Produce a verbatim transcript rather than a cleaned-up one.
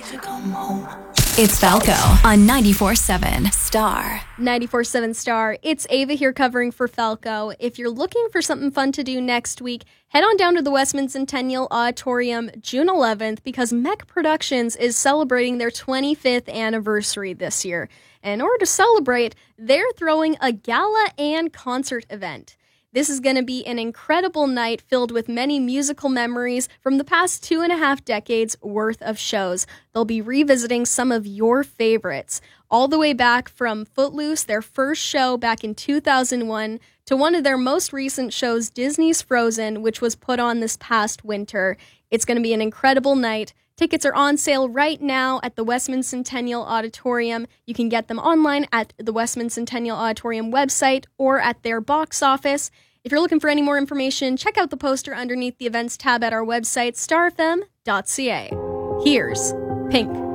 It's Falco on ninety-four seven Star. ninety-four seven Star. It's Ava here covering for Falco. If you're looking for something fun to do next week, head on down to the Westman Centennial Auditorium June eleventh because Mech Productions is celebrating their twenty-fifth anniversary this year. And in order to celebrate, they're throwing a gala and concert event. This is going to be an incredible night filled with many musical memories from the past two and a half decades worth of shows. They'll be revisiting some of your favorites, all the way back from Footloose, their first show back in two thousand one, to one of their most recent shows, Disney's Frozen, which was put on this past winter. It's going to be an incredible night. Tickets are on sale right now at the Westman Centennial Auditorium. You can get them online at the Westman Centennial Auditorium website or at their box office. If you're looking for any more information, check out the poster underneath the events tab at our website, star f m dot c a. Here's Pink.